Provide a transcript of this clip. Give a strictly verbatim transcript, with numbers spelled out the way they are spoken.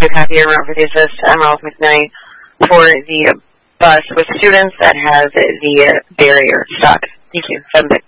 extra copy around for the assist M L McKnight for the bus with students that has the barrier stuck. Thank you. Seven